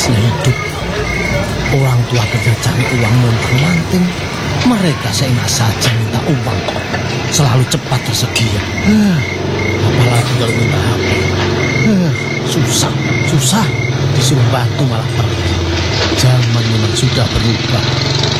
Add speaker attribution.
Speaker 1: bagusnya hidup. Orang tua kerja cari uang montang-manting, mereka seenak saja minta uang, selalu cepat tersedia. Apalagi kalau minta HP, susah, disuruh bantu malah pergi. Zaman memang sudah berubah.